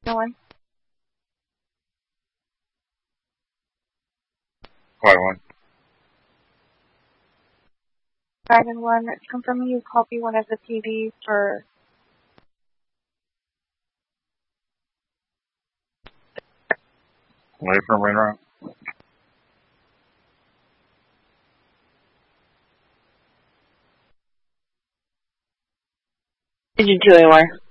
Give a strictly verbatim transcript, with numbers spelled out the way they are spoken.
No one. Five one. Five and one. It's confirming you copy one of the T Vs for. Wait for main route. Did you Julie Wire?